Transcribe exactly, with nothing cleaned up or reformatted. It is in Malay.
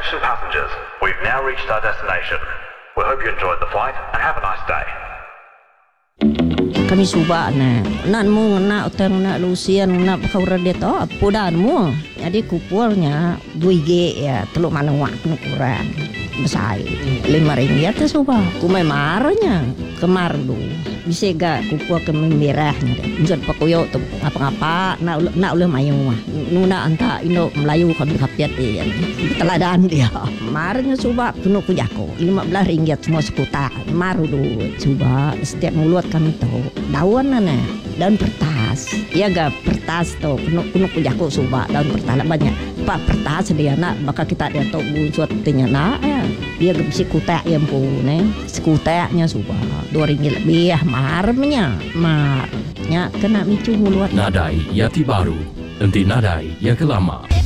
Attention passengers, we've now reached our destination. We hope you enjoyed the flight and have a nice day. Kami suba na nak mu nak utang nak lusian nak kau rada to podan mu jadi kupulnya dua G ya teluk mana wak kurang besar lima ringgit tu suba kumai marnya kemar lu bisa gak kupul ke merahnya deh jod pakoyo tu apa-apa nak nak uleh mayu mah nuna anta Indo Melayu kan kapiat dia teladan dia marnya suba penuh kujako lima belas ringgit semua sekuta maru lu coba setiap mulut kami tahu daun nana daun pertas ya gak pertas tuh penuh penuh kujako suba daun pertas banyak pak pertas dia nak bakal kita dia tahu buat tinya nak ya dia gak bisa kutek yang pun sekuteknya suba dua ringgit lebih ya marnya marnya kena micu mulut Nadai Yati Baru, nanti nadai ya kelama.